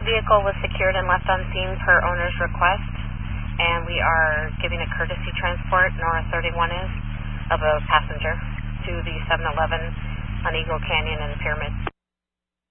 vehicle was secured and left on scene per owner's request, and we are giving a courtesy transport, Nora 31 is, of a passenger to the 7-Eleven on Eagle Canyon and Pyramid.